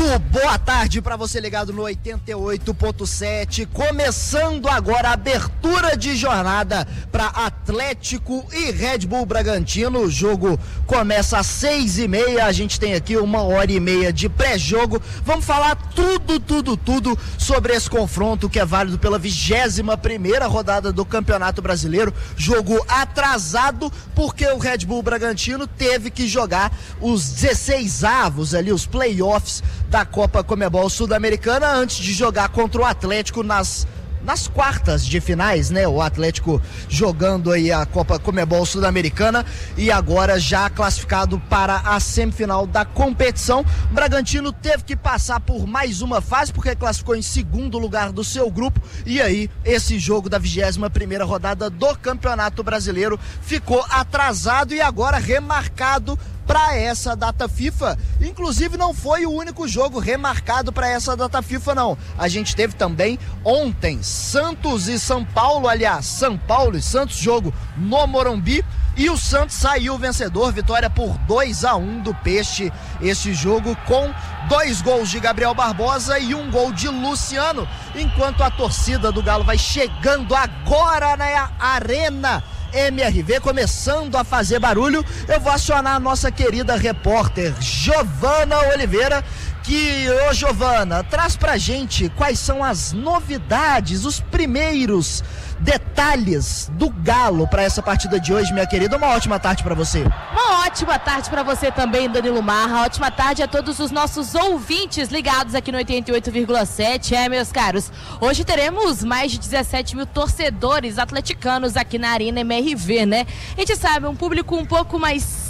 boa tarde para você ligado no 88.7, começando agora a abertura de jornada para Atlético e Red Bull Bragantino. O jogo começa às 6h30, a gente tem aqui 1h30 de pré-jogo. Vamos falar tudo sobre esse confronto que é válido pela 21ª rodada do Campeonato Brasileiro. Jogo atrasado porque o Red Bull Bragantino teve que jogar os 16avos ali, os playoffs da Copa Conmebol Sul-Americana antes de jogar contra o Atlético nas quartas de finais, né? O Atlético jogando aí a Copa Conmebol Sul-Americana e agora já classificado para a semifinal da competição. O Bragantino teve que passar por mais uma fase porque classificou em segundo lugar do seu grupo e aí esse jogo da 21ª rodada do Campeonato Brasileiro ficou atrasado e agora remarcado para essa data FIFA. Inclusive não foi o único jogo remarcado para essa data FIFA, não. A gente teve também ontem Santos e São Paulo, aliás, São Paulo e Santos, jogo no Morumbi, e o Santos saiu vencedor, vitória por 2-1 do Peixe, esse jogo com 2 gols de Gabriel Barbosa e 1 gol de Luciano, enquanto a torcida do Galo vai chegando agora na Arena MRV, começando a fazer barulho. Eu vou acionar a nossa querida repórter Giovana Oliveira, Giovana, traz pra gente quais são as novidades, os primeiros detalhes do Galo para essa partida de hoje, minha querida. Uma ótima tarde para você. Uma ótima tarde para você também, Danilo Marra. Ótima tarde a todos os nossos ouvintes ligados aqui no 88,7. Meus caros, hoje teremos mais de 17 mil torcedores atleticanos aqui na Arena MRV, né? A gente sabe, um público um pouco mais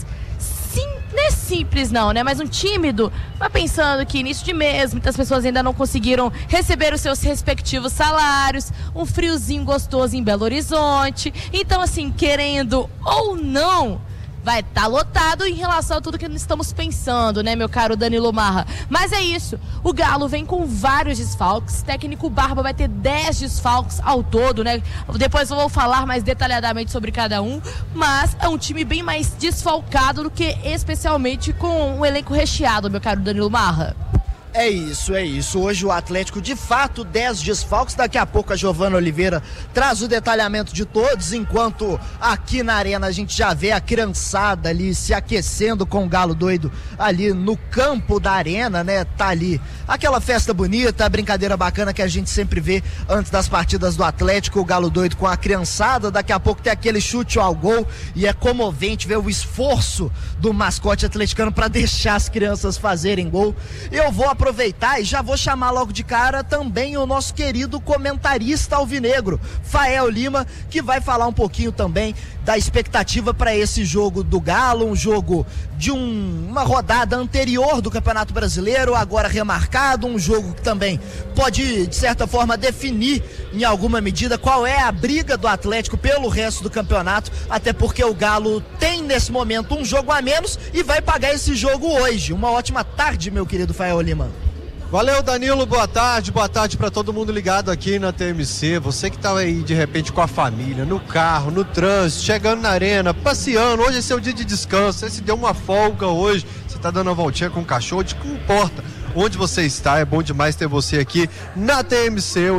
não é simples não, né? Mas um tímido, mas pensando que início de mês, muitas pessoas ainda não conseguiram receber os seus respectivos salários, um friozinho gostoso em Belo Horizonte. Então, assim, querendo ou não, vai estar lotado em relação a tudo que estamos pensando, né, meu caro Danilo Marra? Mas é isso, o Galo vem com vários desfalques, técnico Barba vai ter 10 desfalques ao todo, né? Depois eu vou falar mais detalhadamente sobre cada um, mas é um time bem mais desfalcado do que especialmente com um elenco recheado, meu caro Danilo Marra. É isso. Hoje o Atlético, de fato, 10 desfalques. Daqui a pouco a Giovana Oliveira traz o detalhamento de todos, enquanto aqui na Arena a gente já vê a criançada ali se aquecendo com o Galo doido ali no campo da Arena, né? Tá ali aquela festa bonita, a brincadeira bacana que a gente sempre vê antes das partidas do Atlético, o Galo doido com a criançada. Daqui a pouco tem aquele chute ao gol e é comovente ver o esforço do mascote atleticano para deixar as crianças fazerem gol. Eu vou aproveitar e já vou chamar logo de cara também o nosso querido comentarista alvinegro, Fael Lima, que vai falar um pouquinho também da expectativa para esse jogo do Galo, um jogo de uma rodada anterior do Campeonato Brasileiro, agora remarcado, um jogo que também pode, de certa forma, definir em alguma medida qual é a briga do Atlético pelo resto do campeonato, até porque o Galo tem nesse momento um jogo a menos e vai pagar esse jogo hoje. Uma ótima tarde, meu querido Fael Lima. Valeu, Danilo, boa tarde para todo mundo ligado aqui na TMC, você que tá aí de repente com a família, no carro, no trânsito, chegando na arena, passeando, hoje é seu dia de descanso, você se deu uma folga hoje, você tá dando uma voltinha com o cachorro, não importa onde você está, é bom demais ter você aqui na TMC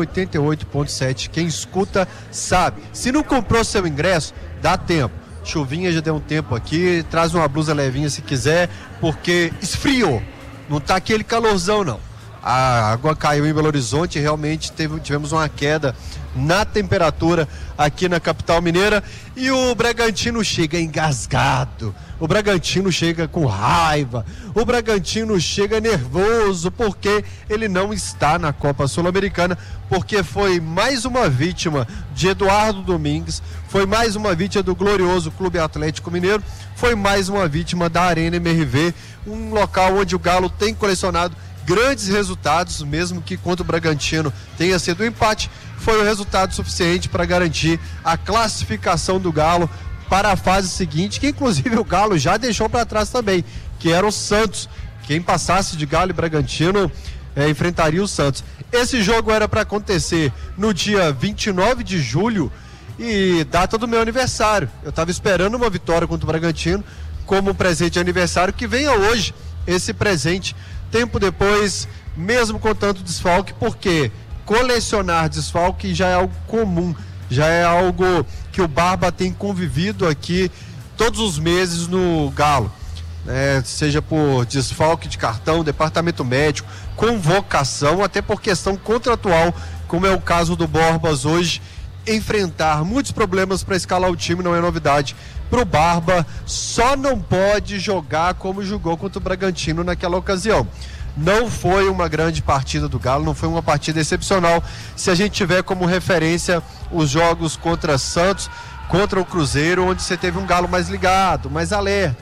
88.7, quem escuta sabe, se não comprou seu ingresso, dá tempo. Chuvinha já deu um tempo aqui, traz uma blusa levinha se quiser, porque esfriou, não tá aquele calorzão não. A água caiu em Belo Horizonte e realmente tivemos uma queda na temperatura aqui na capital mineira e o Bragantino chega engasgado, o Bragantino chega com raiva, o Bragantino chega nervoso porque ele não está na Copa Sul-Americana, porque foi mais uma vítima de Eduardo Domingues, foi mais uma vítima do glorioso Clube Atlético Mineiro, foi mais uma vítima da Arena MRV, um local onde o Galo tem colecionado grandes resultados, mesmo que contra o Bragantino tenha sido um empate, foi o resultado suficiente para garantir a classificação do Galo para a fase seguinte, que inclusive o Galo já deixou para trás também, que era o Santos. Quem passasse de Galo e Bragantino enfrentaria o Santos. Esse jogo era para acontecer no dia 29 de julho e data do meu aniversário. Eu estava esperando uma vitória contra o Bragantino como presente de aniversário, que venha hoje esse presente tempo depois, mesmo com tanto desfalque, porque colecionar desfalque já é algo comum, já é algo que o Barba tem convivido aqui todos os meses no Galo, seja por desfalque de cartão, departamento médico, convocação, até por questão contratual, como é o caso do Borbas hoje. Enfrentar muitos problemas para escalar o time não é novidade para o Barba, só não pode jogar como jogou contra o Bragantino naquela ocasião. Não foi uma grande partida do Galo, não foi uma partida excepcional. Se a gente tiver como referência os jogos contra Santos, contra o Cruzeiro, onde você teve um Galo mais ligado, mais alerta.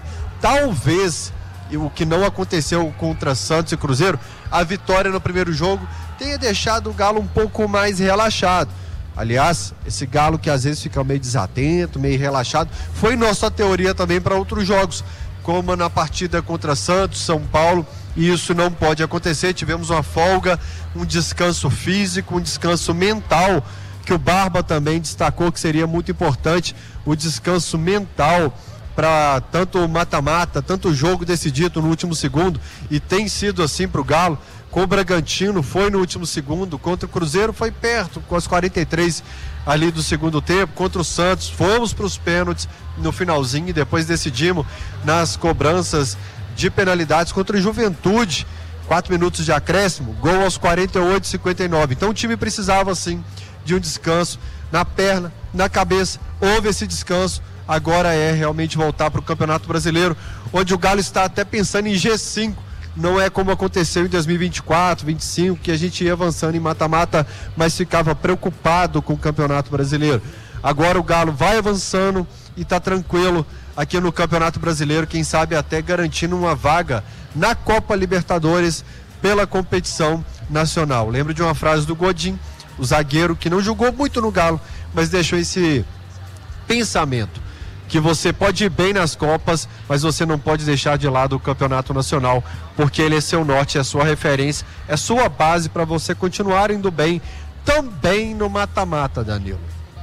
Talvez, o que não aconteceu contra Santos e Cruzeiro, a vitória no primeiro jogo tenha deixado o Galo um pouco mais relaxado. Aliás, esse Galo que às vezes fica meio desatento, meio relaxado, foi nossa teoria também para outros jogos, como na partida contra Santos, São Paulo, e isso não pode acontecer. Tivemos uma folga, um descanso físico, um descanso mental, que o Barba também destacou que seria muito importante, o descanso mental para tanto o mata-mata, tanto o jogo decidido no último segundo, e tem sido assim para o Galo. Com o Bragantino foi no último segundo, contra o Cruzeiro foi perto, com as 43 ali do segundo tempo, contra o Santos fomos para os pênaltis no finalzinho e depois decidimos nas cobranças de penalidades contra o Juventude, 4 minutos de acréscimo, gol aos 48 e 59. Então o time precisava sim de um descanso na perna, na cabeça. Houve esse descanso, agora é realmente voltar para o Campeonato Brasileiro, onde o Galo está até pensando em G5. Não é como aconteceu em 2024, 2025, que a gente ia avançando em mata-mata, mas ficava preocupado com o Campeonato Brasileiro. Agora o Galo vai avançando e está tranquilo aqui no Campeonato Brasileiro, quem sabe até garantindo uma vaga na Copa Libertadores pela competição nacional. Lembro de uma frase do Godin, o zagueiro que não jogou muito no Galo, mas deixou esse pensamento, que você pode ir bem nas Copas, mas você não pode deixar de lado o Campeonato Nacional, porque ele é seu norte, é sua referência, é sua base para você continuar indo bem também no mata-mata, Danilo.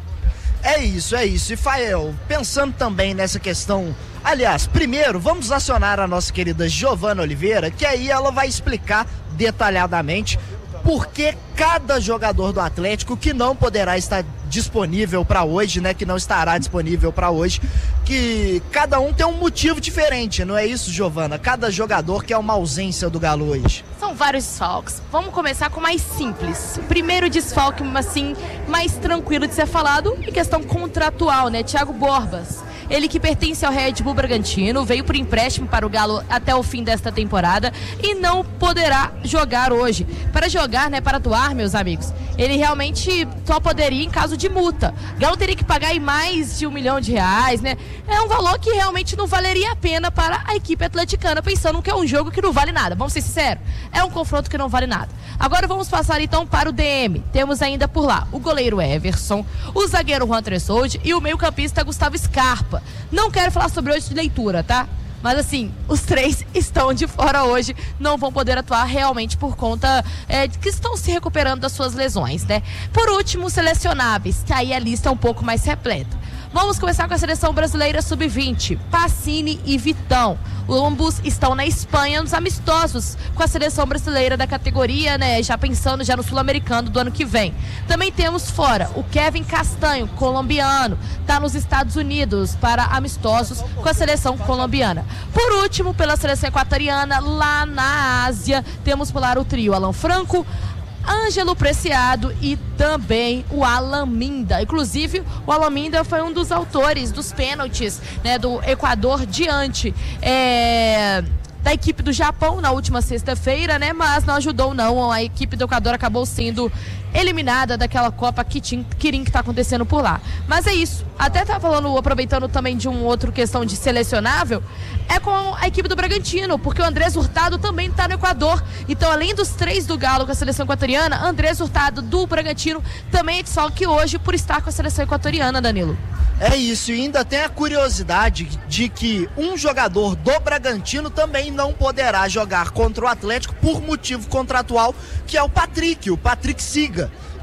É isso. E Fael, pensando também nessa questão, aliás, primeiro vamos acionar a nossa querida Giovana Oliveira, que aí ela vai explicar detalhadamente por que cada jogador do Atlético que não poderá estar disponível para hoje, né, que não estará disponível para hoje, que cada um tem um motivo diferente, não é isso, Giovana? Cada jogador quer uma ausência do Galo hoje. São vários desfalques. Vamos começar com o mais simples. O primeiro desfalque, assim, mais tranquilo de ser falado, em questão contratual, né? Thiago Borbas. Ele que pertence ao Red Bull Bragantino, veio por empréstimo para o Galo até o fim desta temporada e não poderá jogar hoje. Para jogar, né, para atuar, meus amigos, ele realmente só poderia em caso de multa. O Galo teria que pagar aí mais de R$1 milhão, né? É um valor que realmente não valeria a pena para a equipe atleticana, pensando que é um jogo que não vale nada. Vamos ser sinceros, é um confronto que não vale nada. Agora vamos passar então para o DM. Temos ainda por lá o goleiro Everson, o zagueiro Juan Tressoldi e o meio-campista Gustavo Scarpa. Não quero falar sobre hoje de leitura, tá? Mas assim, os três estão de fora hoje, não vão poder atuar realmente por conta de que estão se recuperando das suas lesões, né? Por último, selecionáveis, que aí a lista é um pouco mais repleta. Vamos começar com a seleção brasileira sub-20, Pacini e Vitão. Ambos estão na Espanha nos amistosos com a seleção brasileira da categoria, né? Já pensando já no sul-americano do ano que vem. Também temos fora o Kevin Castanho, colombiano, está nos Estados Unidos para amistosos com a seleção colombiana. Por último, pela seleção equatoriana, lá na Ásia, temos por lá o trio Alan Franco, Ângelo Preciado e também o Alan Minda. Inclusive, o Alan Minda foi um dos autores dos pênaltis, né, do Equador diante da equipe do Japão na última sexta-feira, né? Mas não ajudou, não. A equipe do Equador acabou sendo eliminada daquela Copa Quirim que está acontecendo por lá. Mas é isso. Até tá falando, aproveitando também de uma outra questão de selecionável, é com a equipe do Bragantino, porque o Andrés Hurtado também está no Equador. Então, além dos três do Galo com a seleção equatoriana, Andrés Hurtado do Bragantino também é desfalque hoje por estar com a seleção equatoriana, Danilo. É isso, e ainda tem a curiosidade de que um jogador do Bragantino também não poderá jogar contra o Atlético por motivo contratual, que é o Patrick Siga,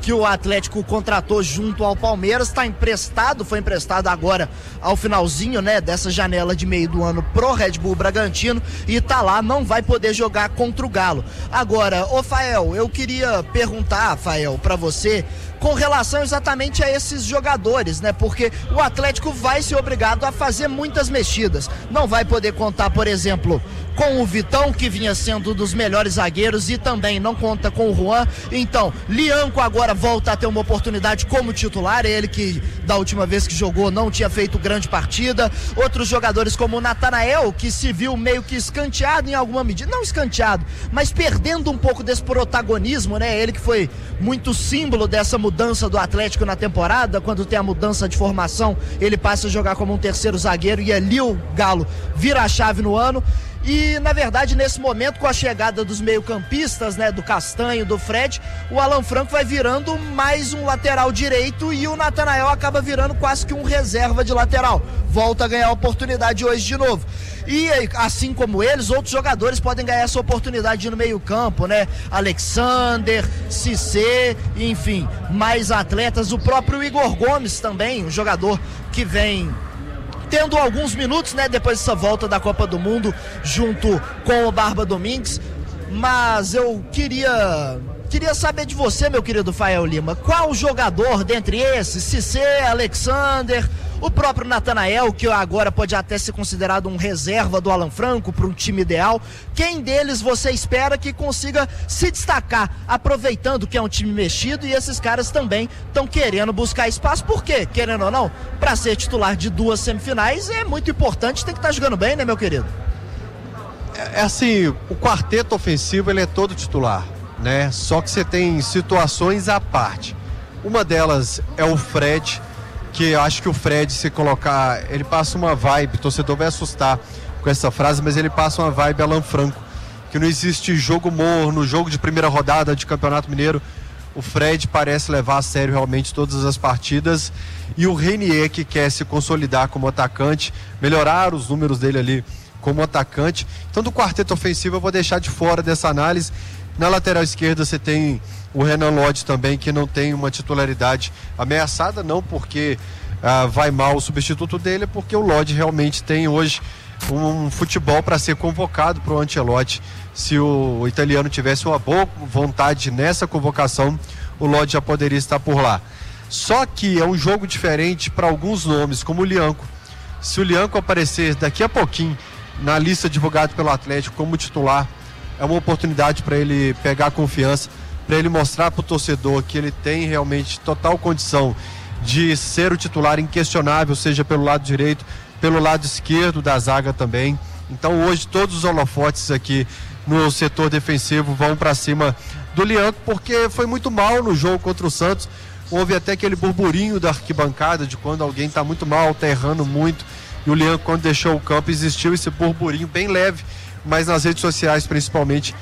que o Atlético contratou junto ao Palmeiras, foi emprestado agora ao finalzinho, né, dessa janela de meio do ano pro Red Bull Bragantino e tá lá, não vai poder jogar contra o Galo. Agora, ô Fael, eu queria perguntar, Fael, pra você, com relação exatamente a esses jogadores, né? Porque o Atlético vai ser obrigado a fazer muitas mexidas. Não vai poder contar, por exemplo, com o Vitão, que vinha sendo um dos melhores zagueiros, e também não conta com o Juan. Então, Lianco agora volta a ter uma oportunidade como titular, ele que da última vez que jogou não tinha feito grande partida. Outros jogadores como o Natanael, que se viu meio que escanteado em alguma medida, não escanteado, mas perdendo um pouco desse protagonismo, né? Ele que foi muito símbolo dessa mudança do Atlético na temporada, quando tem a mudança de formação, ele passa a jogar como um terceiro zagueiro e ali o Galo vira a chave no ano. E, na verdade, nesse momento, com a chegada dos meio-campistas, né, do Castanho, do Fred, o Alan Franco vai virando mais um lateral direito e o Natanael acaba virando quase que um reserva de lateral. Volta a ganhar a oportunidade hoje de novo. E, assim como eles, outros jogadores podem ganhar essa oportunidade no meio-campo, né? Alexander, Cissé, enfim, mais atletas. O próprio Igor Gomes também, um jogador que vem tendo alguns minutos, né, depois dessa volta da Copa do Mundo junto com o Barba Domingues. Mas eu queria saber de você, meu querido Fael Lima, qual jogador dentre esses, Cissé, Alexander, o próprio Natanael, que agora pode até ser considerado um reserva do Alan Franco para um time ideal, quem deles você espera que consiga se destacar, aproveitando que é um time mexido e esses caras também estão querendo buscar espaço, porque, querendo ou não, para ser titular de 2 semifinais é muito importante, tem que estar jogando bem, né, meu querido? É assim, o quarteto ofensivo ele é todo titular, né? Só que você tem situações à parte. Uma delas é o Fred, que eu acho que o Fred, se colocar, ele passa uma vibe, o torcedor vai assustar com essa frase, mas ele passa uma vibe Alan Franco, que não existe jogo morno, jogo de primeira rodada de Campeonato Mineiro. O Fred parece levar a sério realmente todas as partidas, e o Renier, que quer se consolidar como atacante, melhorar os números dele ali como atacante. Então, do quarteto ofensivo eu vou deixar de fora dessa análise. Na lateral esquerda você tem o Renan Lodge também, que não tem uma titularidade ameaçada, não porque vai mal o substituto dele, é porque o Lodge realmente tem hoje um futebol para ser convocado para o Ancelotti. Se o italiano tivesse uma boa vontade nessa convocação, o Lodge já poderia estar por lá. Só que é um jogo diferente para alguns nomes, como o Lianco. Se o Lianco aparecer daqui a pouquinho na lista divulgada pelo Atlético como titular, é uma oportunidade para ele pegar confiança, para ele mostrar para o torcedor que ele tem realmente total condição de ser o titular inquestionável, seja pelo lado direito, pelo lado esquerdo da zaga também. Então hoje todos os holofotes aqui no setor defensivo vão para cima do Lianco, porque foi muito mal no jogo contra o Santos. Houve até aquele burburinho da arquibancada de quando alguém está muito mal, está errando muito, e o Lianco, quando deixou o campo, existiu esse burburinho bem leve, mas nas redes sociais principalmente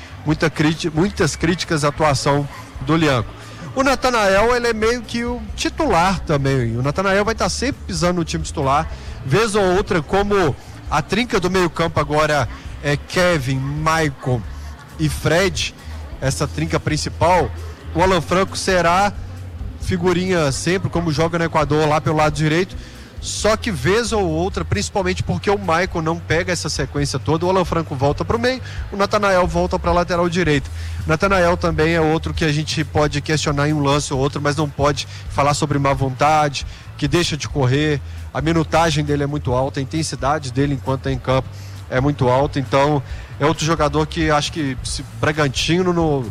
muitas críticas à atuação do Lianco. O Natanael, ele é meio que o titular também. O Natanael vai estar sempre pisando no time titular, vez ou outra, como a trinca do meio campo agora é Kevin, Maicon e Fred, essa trinca principal. O Alan Franco será figurinha sempre, como joga no Equador lá pelo lado direito, só que vez ou outra, principalmente porque o Maicon não pega essa sequência toda, o Alan Franco volta para o meio, o Natanael volta para a lateral direita. O Natanael também é outro que a gente pode questionar em um lance ou outro, mas não pode falar sobre má vontade, que deixa de correr, a minutagem dele é muito alta, a intensidade dele enquanto está em campo é muito alta. Então é outro jogador que acho que se Bragantino no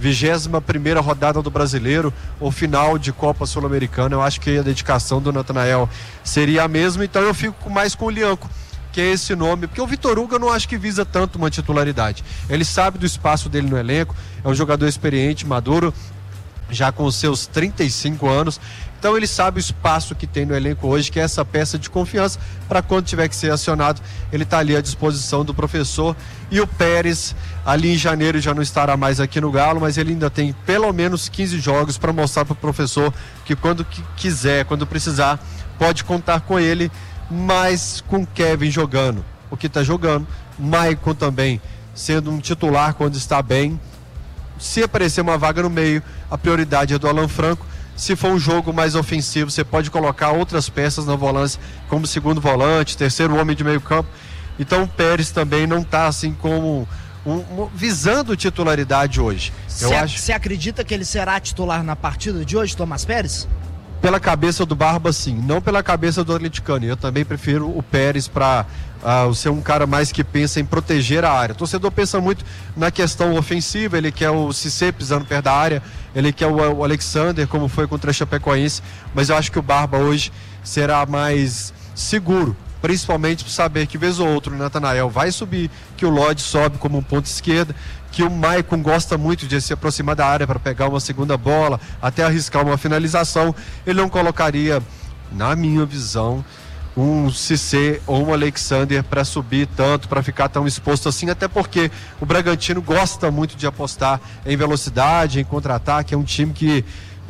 21ª rodada do Brasileiro, ou final de Copa Sul-Americana, eu acho que a dedicação do Natanael seria a mesma. Então eu fico mais com o Lianco, que é esse nome, porque o Vitor Hugo eu não acho que visa tanto uma titularidade. Ele sabe do espaço dele no elenco, é um jogador experiente, maduro, já com os seus 35 anos, então ele sabe o espaço que tem no elenco hoje, que é essa peça de confiança, para quando tiver que ser acionado, ele está ali à disposição do professor. E o Pérez, ali em janeiro, já não estará mais aqui no Galo, mas ele ainda tem pelo menos 15 jogos para mostrar para o professor que quando quiser, quando precisar, pode contar com ele, mas com Kevin jogando o que está jogando, Maicon também sendo um titular quando está bem, se aparecer uma vaga no meio, a prioridade é do Alan Franco. Se for um jogo mais ofensivo, você pode colocar outras peças na volância, como segundo volante, terceiro homem de meio campo. Então o Pérez também não está assim como visando titularidade hoje. Você acredita que ele será titular na partida de hoje, Tomás Pérez? Pela cabeça do Barba, sim, não pela cabeça do atleticano. Eu também prefiro o Pérez para ser um cara mais que pensa em proteger a área. O torcedor pensa muito na questão ofensiva, ele quer o Cissé pisando perto da área, ele quer o Alexander, como foi contra a Chapecoense, mas eu acho que o Barba hoje será mais seguro, principalmente por saber que vez ou outro o Natanael vai subir, que o Lodge sobe como um ponto esquerda, que o Maicon gosta muito de se aproximar da área para pegar uma segunda bola, até arriscar uma finalização. Ele não colocaria, na minha visão, um Cissé ou um Alexander para subir tanto, para ficar tão exposto assim, até porque o Bragantino gosta muito de apostar em velocidade, em contra-ataque. É um time que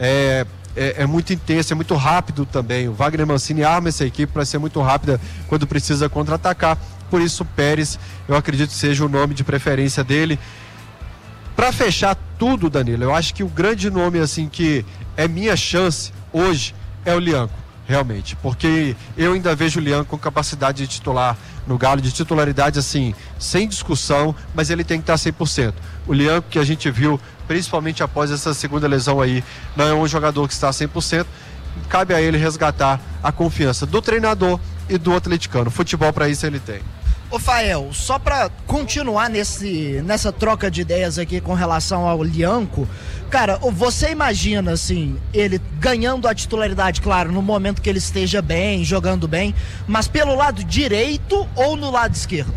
é muito intenso, é muito rápido também. O Wagner Mancini arma essa equipe para ser muito rápida quando precisa contra-atacar. Por isso o Pérez, eu acredito que seja o nome de preferência dele. Para fechar tudo, Danilo, eu acho que o grande nome assim que é minha chance hoje é o Lianco, realmente, porque eu ainda vejo o Lianco com capacidade de titular no Galo, de titularidade assim, sem discussão, mas ele tem que estar 100%. O Lianco que a gente viu, principalmente após essa segunda lesão aí, não é um jogador que está 100%, cabe a ele resgatar a confiança do treinador e do atleticano. Futebol para isso ele tem. Ô Fael, só para continuar nessa troca de ideias aqui com relação ao Lianco, cara, você imagina assim, ele ganhando a titularidade, claro, no momento que ele esteja bem, jogando bem, mas pelo lado direito ou no lado esquerdo?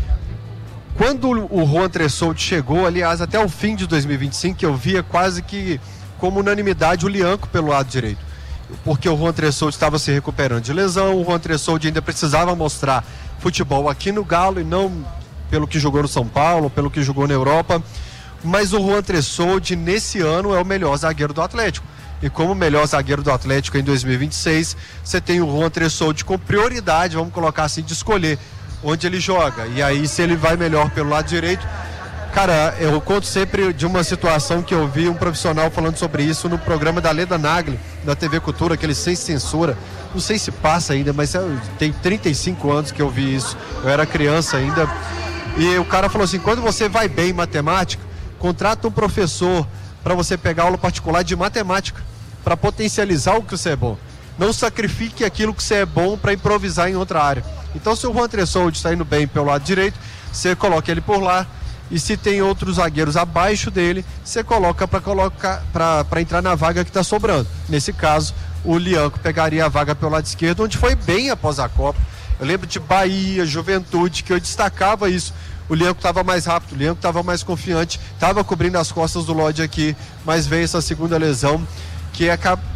Quando o Juan Tressoldi chegou, aliás, até o fim de 2025, eu via quase que como unanimidade o Lianco pelo lado direito, porque o Juan Tressoldi estava se recuperando de lesão, o Juan Tressoldi ainda precisava mostrar futebol aqui no Galo e não pelo que jogou no São Paulo, pelo que jogou na Europa, mas o Juan Tressoldi nesse ano é o melhor zagueiro do Atlético, e como melhor zagueiro do Atlético em 2026, você tem o Juan Tressoldi com prioridade, vamos colocar assim, de escolher onde ele joga, e aí se ele vai melhor pelo lado direito. Cara, eu conto sempre de uma situação que eu vi um profissional falando sobre isso no programa da Leda Nagli, da TV Cultura, aquele Sem Censura. Não sei se passa ainda, mas tem 35 anos que eu vi isso. Eu era criança ainda. E o cara falou assim, quando você vai bem em matemática, contrata um professor para você pegar aula particular de matemática, para potencializar o que você é bom. Não sacrifique aquilo que você é bom para improvisar em outra área. Então, se o Juan Tressoldi está indo bem pelo lado direito, você coloca ele por lá. E se tem outros zagueiros abaixo dele, você coloca para entrar na vaga que está sobrando. Nesse caso, o Lianco pegaria a vaga pelo lado esquerdo, onde foi bem após a Copa. Eu lembro de Bahia, Juventude, que eu destacava isso. O Lianco estava mais rápido, o Lianco estava mais confiante, estava cobrindo as costas do Lodge aqui, mas veio essa segunda lesão, que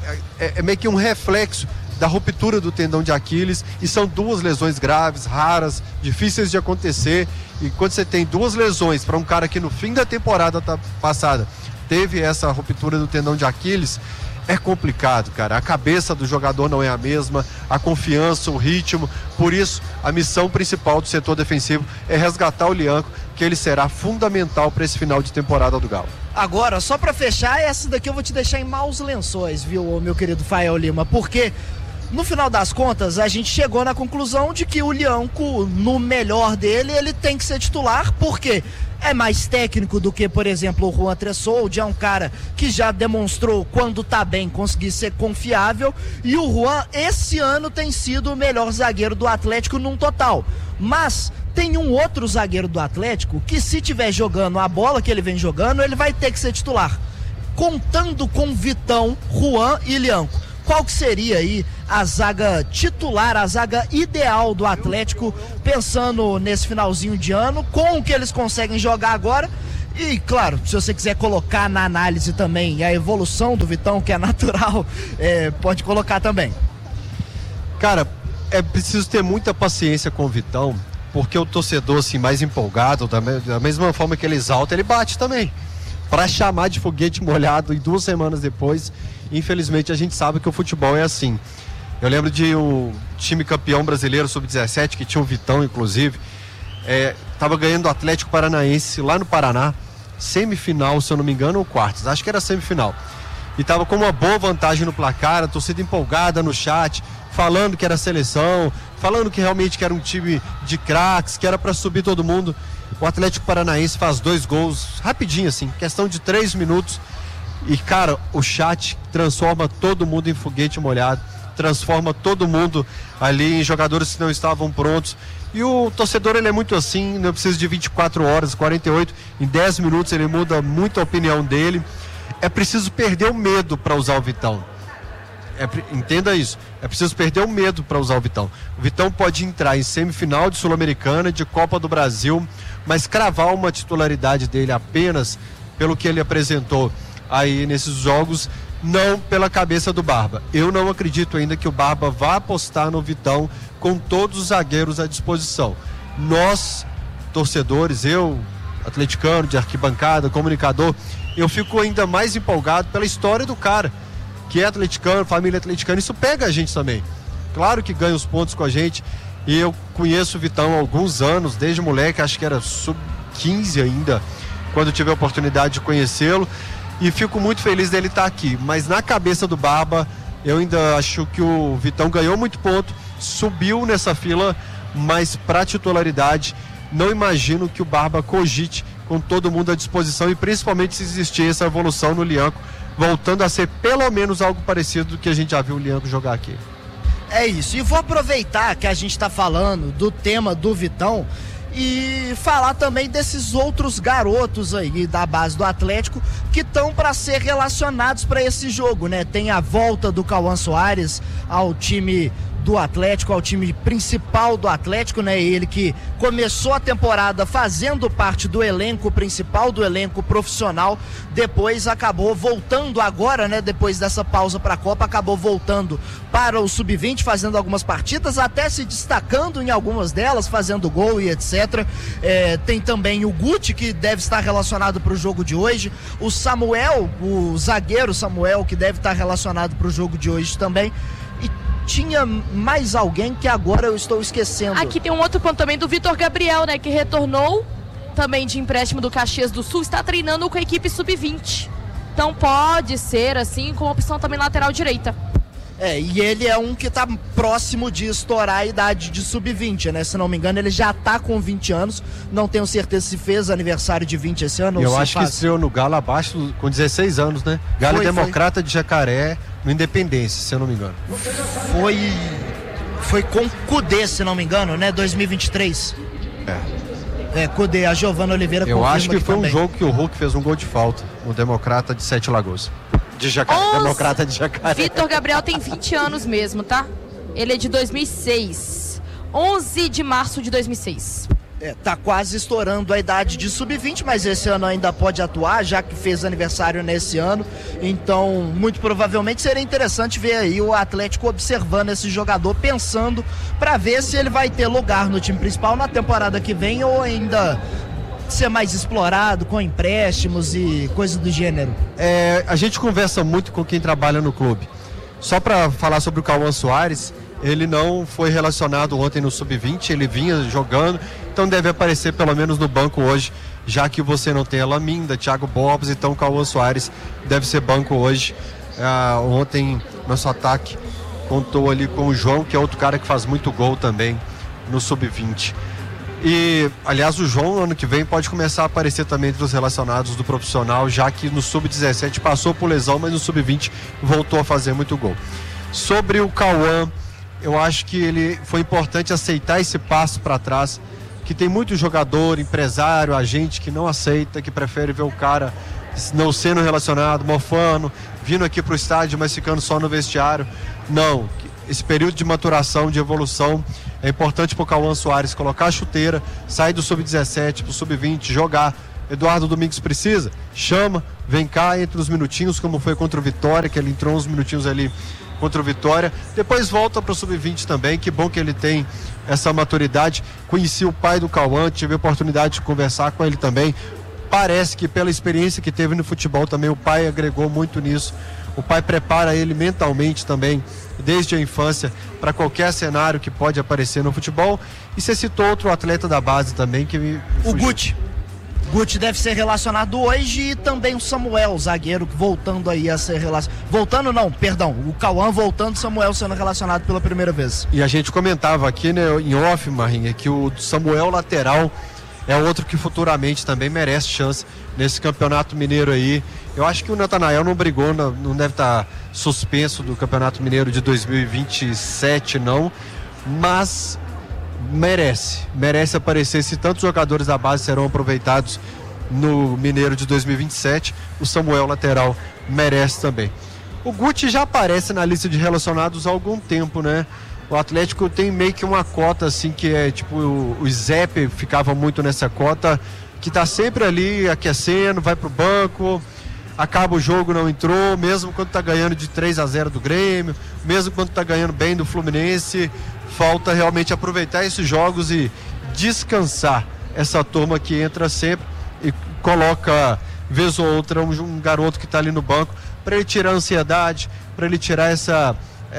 é meio que um reflexo da ruptura do tendão de Aquiles, e são duas lesões graves, raras, difíceis de acontecer. E quando você tem duas lesões para um cara que no fim da temporada passada teve essa ruptura do tendão de Aquiles, é complicado, cara. A cabeça do jogador não é a mesma, a confiança, o ritmo. Por isso, a missão principal do setor defensivo é resgatar o Lianco, que ele será fundamental para esse final de temporada do Galo. Agora, só para fechar, essa daqui eu vou te deixar em maus lençóis, viu, meu querido Fael Lima, porque no final das contas, a gente chegou na conclusão de que o Lianco, no melhor dele, ele tem que ser titular, porque é mais técnico do que, por exemplo, o Juan Tressoldi, é um cara que já demonstrou, quando tá bem, conseguir ser confiável, e o Juan, esse ano, tem sido o melhor zagueiro do Atlético num total. Mas tem um outro zagueiro do Atlético que, se tiver jogando a bola que ele vem jogando, ele vai ter que ser titular. Contando com Vitão, Juan e Lianco, qual que seria aí a zaga titular, a zaga ideal do Atlético, pensando nesse finalzinho de ano, com o que eles conseguem jogar agora? E, claro, se você quiser colocar na análise também a evolução do Vitão, que é natural, pode colocar também. Cara, é preciso ter muita paciência com o Vitão, porque o torcedor assim, mais empolgado, da mesma forma que ele exalta, ele bate também. Para chamar de foguete molhado e 2 semanas depois, infelizmente a gente sabe que o futebol é assim. Eu lembro de um time campeão brasileiro sub-17, que tinha o Vitão inclusive, estava ganhando o Atlético Paranaense lá no Paraná, semifinal, se eu não me engano, ou quartas, acho que era semifinal. E estava com uma boa vantagem no placar, a torcida empolgada no chat, falando que era seleção, falando que realmente que era um time de craques, que era para subir todo mundo. O Atlético Paranaense faz 2 gols rapidinho, assim, questão de 3 minutos. E, cara, o chat transforma todo mundo em foguete molhado, transforma todo mundo ali em jogadores que não estavam prontos. E o torcedor, ele é muito assim, não precisa de 24 horas, 48, em 10 minutos ele muda muito a opinião dele. É preciso perder o medo para usar o Vitão. Entenda isso. É preciso perder o medo para usar o Vitão. O Vitão pode entrar em semifinal de Sul-Americana, de Copa do Brasil, mas cravar uma titularidade dele apenas pelo que ele apresentou aí nesses jogos, não pela cabeça do Barba. Eu não acredito ainda que o Barba vá apostar no Vitão com todos os zagueiros à disposição. Nós, torcedores, eu, atleticano, de arquibancada, comunicador, eu fico ainda mais empolgado pela história do cara, que é atleticano, família atleticana. Isso pega a gente também. Claro que ganha os pontos com a gente. E eu conheço o Vitão há alguns anos, desde moleque, acho que era sub-15 ainda, quando tive a oportunidade de conhecê-lo. E fico muito feliz dele estar aqui. Mas na cabeça do Barba, eu ainda acho que o Vitão ganhou muito ponto, subiu nessa fila, mas para titularidade, não imagino que o Barba cogite com todo mundo à disposição, e principalmente se existir essa evolução no Lianco, voltando a ser pelo menos algo parecido do que a gente já viu o Lianco jogar aqui. É isso, e vou aproveitar que a gente está falando do tema do Vitão e falar também desses outros garotos aí da base do Atlético que estão para ser relacionados para esse jogo, né? Tem a volta do Cauã Soares ao time do Atlético, ao time principal do Atlético, né? Ele que começou a temporada fazendo parte do elenco principal, do elenco profissional, depois acabou voltando agora, né? Depois dessa pausa para a Copa, acabou voltando para o Sub-20, fazendo algumas partidas, até se destacando em algumas delas, fazendo gol e etc. Tem também o Guti, que deve estar relacionado para o jogo de hoje, o Samuel, o zagueiro Samuel, que deve estar relacionado para o jogo de hoje também. Tinha mais alguém que agora eu estou esquecendo. Aqui tem um outro ponto também do Vitor Gabriel, né? Que retornou também de empréstimo do Caxias do Sul, está treinando com a equipe Sub-20. Então pode ser, assim, com opção também lateral direita. E ele é um que está próximo de estourar a idade de Sub-20, né? Se não me engano, ele já está com 20 anos. Não tenho certeza se fez aniversário de 20 esse ano. Eu acho que estreou no Galo abaixo, com 16 anos, né? Galo Democrata de Jacaré, no Independência, se eu não me engano. Foi com Cudê, se não me engano, né? 2023. Cudê, a Giovana Oliveira confirma. Eu acho que foi também. Um jogo que o Hulk fez um gol de falta, o Democrata de Sete Lagoas. De Jacaré, Democrata de Jacaré. Vitor Gabriel tem 20 anos mesmo, tá? Ele é de 2006. 11 de março de 2006. Tá quase estourando a idade de Sub-20, mas esse ano ainda pode atuar, já que fez aniversário nesse ano. Então, muito provavelmente seria interessante ver aí o Atlético observando esse jogador, pensando para ver se ele vai ter lugar no time principal na temporada que vem ou ainda ser mais explorado com empréstimos e coisa do gênero. A gente conversa muito com quem trabalha no clube. Só para falar sobre o Cauã Soares, ele não foi relacionado ontem no Sub-20, ele vinha jogando, então deve aparecer pelo menos no banco hoje, já que você não tem a Laminda, Thiago Borges, então o Cauã Soares deve ser banco hoje. Ontem nosso ataque contou ali com o João, que é outro cara que faz muito gol também no Sub-20. E, aliás, o João, ano que vem, pode começar a aparecer também entre os relacionados do profissional, já que no Sub-17 passou por lesão, mas no Sub-20 voltou a fazer muito gol. Sobre o Cauã, eu acho que ele foi importante aceitar esse passo para trás, que tem muito jogador, empresário, agente que não aceita, que prefere ver o cara não sendo relacionado, mofando, vindo aqui para o estádio, mas ficando só no vestiário. Não, esse período de maturação, de evolução, é importante para o Cauã Soares colocar a chuteira, sair do Sub-17 para o Sub-20, jogar. Eduardo Domingues precisa, chama, vem cá, entre os minutinhos, como foi contra o Vitória, que ele entrou uns minutinhos ali contra o Vitória, depois volta para o Sub-20 também. Que bom que ele tem essa maturidade. Conheci o pai do Cauã, tive a oportunidade de conversar com ele também. Parece que pela experiência que teve no futebol também, o pai agregou muito nisso. O pai prepara ele mentalmente também, desde a infância, para qualquer cenário que pode aparecer no futebol. E você citou outro atleta da base também, que o Guti. Guti deve ser relacionado hoje e também o Samuel, zagueiro, voltando aí a ser relacionado. Voltando não, perdão, o Cauã voltando, Samuel sendo relacionado pela primeira vez. E a gente comentava aqui, né, em off, Marinha, que o Samuel lateral é outro que futuramente também merece chance nesse Campeonato Mineiro aí. Eu acho que o Natanael não brigou, não deve estar suspenso do Campeonato Mineiro de 2027 não, mas merece aparecer. Se tantos jogadores da base serão aproveitados no Mineiro de 2027, o Samuel lateral merece também. O Guti já aparece na lista de relacionados há algum tempo, né? O Atlético tem meio que uma cota assim, que é tipo, o Zep ficava muito nessa cota, que tá sempre ali aquecendo, vai pro banco, acaba o jogo, não entrou, mesmo quando tá ganhando de 3-0 do Grêmio, mesmo quando tá ganhando bem do Fluminense. Falta realmente aproveitar esses jogos e descansar essa turma que entra sempre e coloca, vez ou outra, um garoto que está ali no banco, para ele tirar a ansiedade, para ele tirar essa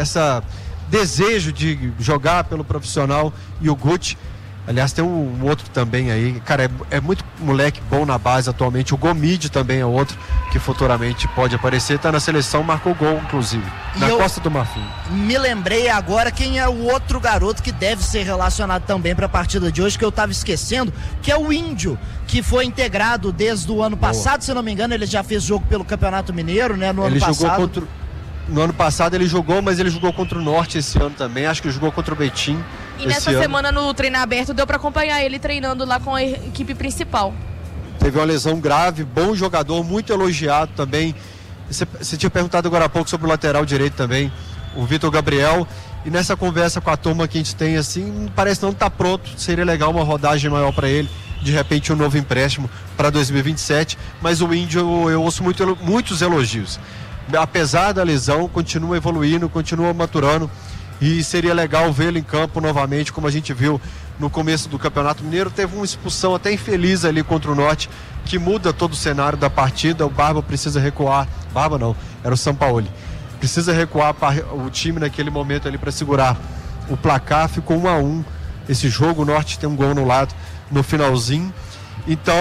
desejo de jogar pelo profissional. E o Guti, aliás, tem um outro também aí, cara, é muito moleque bom na base atualmente. O Gomide também é outro que futuramente pode aparecer, tá na seleção, marcou gol inclusive, na Costa do Marfim. Me lembrei agora quem é o outro garoto que deve ser relacionado também para a partida de hoje, que eu tava esquecendo, que é o Índio, que foi integrado desde o ano passado. Se não me engano, ele já fez jogo pelo Campeonato Mineiro, né, no ano passado. No ano passado ele jogou, mas ele jogou contra o Norte esse ano também. Acho que jogou contra o Betim. E nessa semana no treino aberto deu para acompanhar ele treinando lá com a equipe principal. Teve uma lesão grave, bom jogador, muito elogiado também. Você tinha perguntado agora há pouco sobre o lateral direito também, o Vitor Gabriel. E nessa conversa com a turma que a gente tem, assim, parece não estar pronto. Seria legal uma rodagem maior para ele, de repente um novo empréstimo para 2027. Mas o Índio, eu ouço muitos elogios. Apesar da lesão, continua evoluindo, continua maturando, e seria legal vê-lo em campo novamente, como a gente viu no começo do Campeonato Mineiro. Teve uma expulsão até infeliz ali contra o Norte, que muda todo o cenário da partida. O Barba precisa recuar, Barba não, era o Sampaoli, precisa recuar o time naquele momento ali para segurar o placar. Ficou 1-1 esse jogo, o Norte tem um gol anulado no finalzinho. Então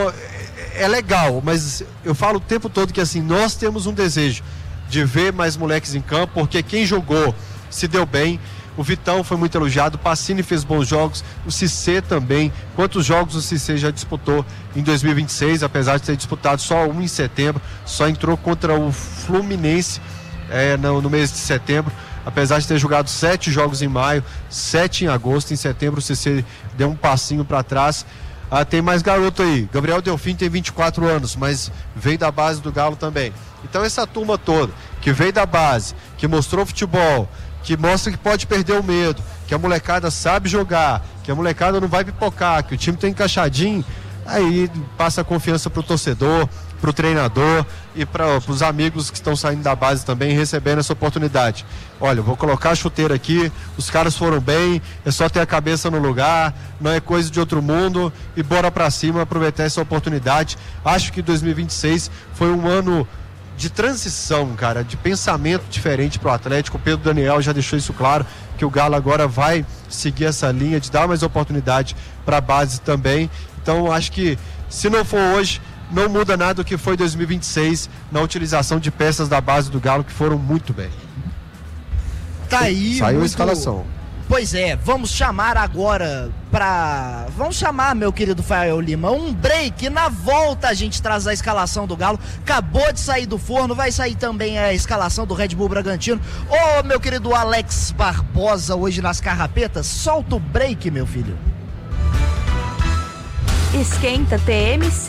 é legal, mas eu falo o tempo todo que assim, nós temos um desejo de ver mais moleques em campo, porque quem jogou se deu bem. O Vitão foi muito elogiado, o Pacini fez bons jogos, o Cissé também. Quantos jogos o Cissé já disputou em 2026, apesar de ter disputado só um em setembro, só entrou contra o Fluminense no mês de setembro, apesar de ter jogado 7 jogos em maio, 7 em agosto. Em setembro o Cissé deu um passinho para trás. Tem mais garoto aí, Gabriel Delfim tem 24 anos, mas veio da base do Galo também. Então essa turma toda, que veio da base, que mostrou futebol, que mostra que pode perder o medo, que a molecada sabe jogar, que a molecada não vai pipocar, que o time tá encaixadinho, aí passa a confiança pro torcedor, pro treinador e para os amigos que estão saindo da base também, recebendo essa oportunidade. Olha, eu vou colocar a chuteira aqui, os caras foram bem, é só ter a cabeça no lugar, não é coisa de outro mundo, e bora pra cima aproveitar essa oportunidade. Acho que 2026 foi um ano de transição, cara, de pensamento diferente pro Atlético. O Pedro Daniel já deixou isso claro, que o Galo agora vai seguir essa linha de dar mais oportunidade para a base também. Então acho que se não for hoje, não muda nada do que foi 2026 na utilização de peças da base do Galo, que foram muito bem. Tá aí. Saiu a escalação. Pois é, vamos chamar agora vamos chamar, meu querido Fael Lima, um break. Na volta a gente traz a escalação do Galo. Acabou de sair do forno, vai sair também a escalação do Red Bull Bragantino. Ô, meu querido Alex Barbosa, hoje nas carrapetas, solta o break, meu filho. Esquenta TMC.